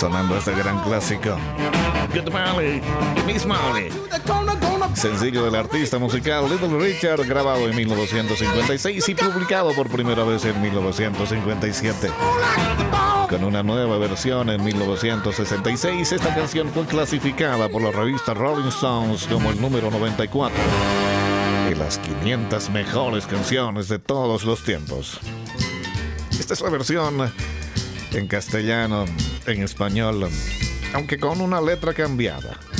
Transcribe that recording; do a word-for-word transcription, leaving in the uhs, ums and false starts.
sonando este gran clásico. Good Molly, Miss Molly. Sencillo del artista musical Little Richard, grabado en mil novecientos cincuenta y seis y publicado por primera vez en mil novecientos cincuenta y siete. Con una nueva versión en mil novecientos sesenta y seis, esta canción fue clasificada por la revista Rolling Stones como el número noventa y cuatro de las quinientas mejores canciones de todos los tiempos. Esta es la versión en castellano, en español, aunque con una letra cambiada.